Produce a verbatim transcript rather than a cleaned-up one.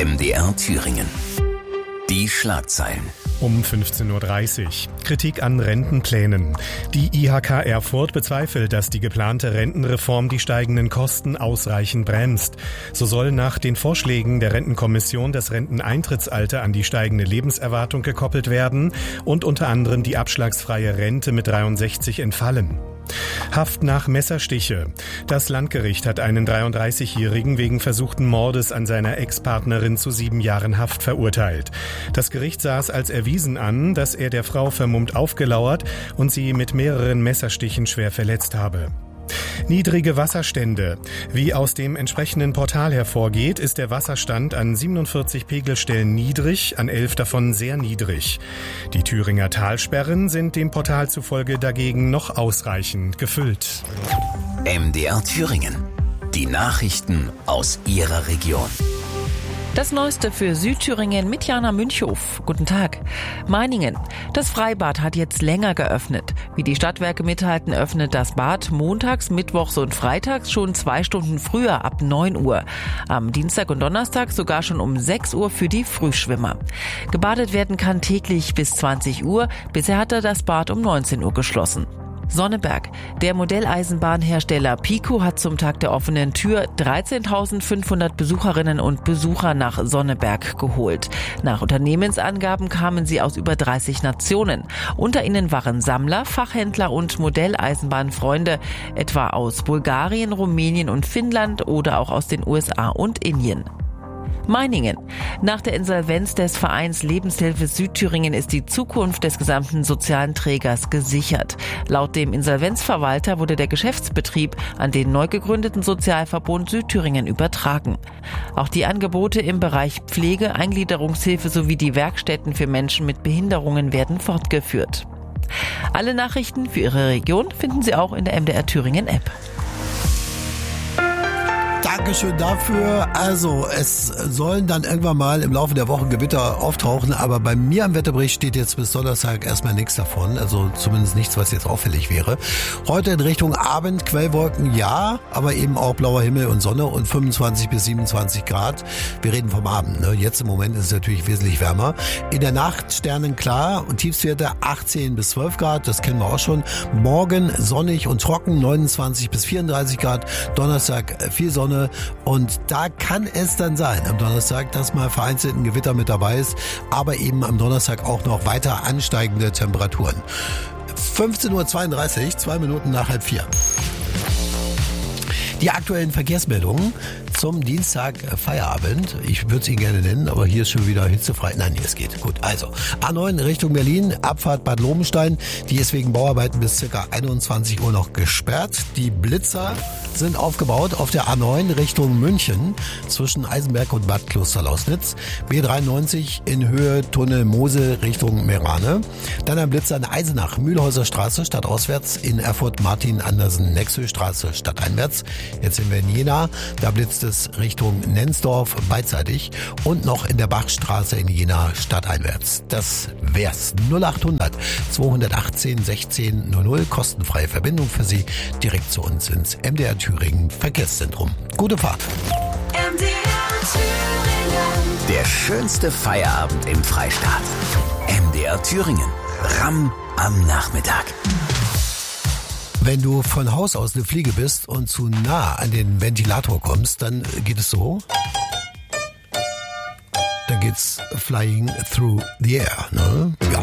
M D R Thüringen. Die Schlagzeilen. Um fünfzehn Uhr dreißig. Kritik an Rentenplänen. Die I H K Erfurt bezweifelt, dass die geplante Rentenreform die steigenden Kosten ausreichend bremst. So soll nach den Vorschlägen der Rentenkommission das Renteneintrittsalter an die steigende Lebenserwartung gekoppelt werden und unter anderem die abschlagsfreie Rente mit dreiundsechzig entfallen. Haft nach Messerstiche. Das Landgericht hat einen dreiunddreißigjährigen wegen versuchten Mordes an seiner Ex-Partnerin zu sieben Jahren Haft verurteilt. Das Gericht sah es als erwiesen an, dass er der Frau vermummt aufgelauert und sie mit mehreren Messerstichen schwer verletzt habe. Niedrige Wasserstände. Wie aus dem entsprechenden Portal hervorgeht, ist der Wasserstand an siebenundvierzig Pegelstellen niedrig, an elf davon sehr niedrig. Die Thüringer Talsperren sind dem Portal zufolge dagegen noch ausreichend gefüllt. M D R Thüringen. Die Nachrichten aus Ihrer Region. Das Neueste für Südthüringen mit Jana Münchhof. Guten Tag. Meiningen. Das Freibad hat jetzt länger geöffnet. Wie die Stadtwerke mitteilten, öffnet das Bad montags, mittwochs und freitags schon zwei Stunden früher ab neun Uhr. Am Dienstag und Donnerstag sogar schon um sechs Uhr für die Frühschwimmer. Gebadet werden kann täglich bis zwanzig Uhr. Bisher hatte das Bad um neunzehn Uhr geschlossen. Sonneberg. Der Modelleisenbahnhersteller Pico hat zum Tag der offenen Tür dreizehntausendfünfhundert Besucherinnen und Besucher nach Sonneberg geholt. Nach Unternehmensangaben kamen sie aus über dreißig Nationen. Unter ihnen waren Sammler, Fachhändler und Modelleisenbahnfreunde, etwa aus Bulgarien, Rumänien und Finnland oder auch aus den U S A und Indien. Meiningen. Nach der Insolvenz des Vereins Lebenshilfe Südthüringen ist die Zukunft des gesamten sozialen Trägers gesichert. Laut dem Insolvenzverwalter wurde der Geschäftsbetrieb an den neu gegründeten Sozialverbund Südthüringen übertragen. Auch die Angebote im Bereich Pflege, Eingliederungshilfe sowie die Werkstätten für Menschen mit Behinderungen werden fortgeführt. Alle Nachrichten für Ihre Region finden Sie auch in der M D R Thüringen App. Dankeschön dafür. Also, es sollen dann irgendwann mal im Laufe der Woche Gewitter auftauchen, aber bei mir am Wetterbericht steht jetzt bis Donnerstag erstmal nichts davon, also zumindest nichts, was jetzt auffällig wäre. Heute in Richtung Abend Quellwolken, ja, aber eben auch blauer Himmel und Sonne und fünfundzwanzig bis siebenundzwanzig Grad. Wir reden vom Abend, ne? Jetzt im Moment ist es natürlich wesentlich wärmer. In der Nacht sternenklar und Tiefstwerte achtzehn bis zwölf Grad, das kennen wir auch schon. Morgen sonnig und trocken, neunundzwanzig bis vierunddreißig Grad. Donnerstag viel Sonne. Und da kann es dann sein, am Donnerstag, dass mal vereinzelt ein Gewitter mit dabei ist, aber eben am Donnerstag auch noch weiter ansteigende Temperaturen. fünfzehn Uhr zweiunddreißig, zwei Minuten nach halb vier. Die aktuellen Verkehrsmeldungen zum Dienstag Feierabend. Ich würde es Ihnen gerne nennen, aber hier ist schon wieder hitzefrei. Nein, hier es geht. Gut, also A neun Richtung Berlin, Abfahrt Bad Lobenstein. Die ist wegen Bauarbeiten bis ca. einundzwanzig Uhr noch gesperrt. Die Blitzer sind aufgebaut auf der A neun Richtung München zwischen Eisenberg und Bad Klosterlausnitz. B dreiundneunzig in Höhe Tunnel Mosel Richtung Merane. Dann ein Blitzer in Eisenach, Mühlhäuser Straße stadtauswärts, in Erfurt Martin Andersen Nexö-Straße stadteinwärts. Jetzt sind wir in Jena, da blitzt es Richtung Nensdorf beidseitig und noch in der Bachstraße in Jena stadteinwärts. Das wär's. null achthundert zweihundertachtzehn sechzehn null null, kostenfreie Verbindung für Sie direkt zu uns ins M D R Thüringen Verkehrszentrum. Gute Fahrt. M D R Thüringen. Der schönste Feierabend im Freistaat. M D R Thüringen. Ramm am Nachmittag. Wenn du von Haus aus eine Fliege bist und zu nah an den Ventilator kommst, dann geht es so. Dann geht's flying through the air, ne? Ja.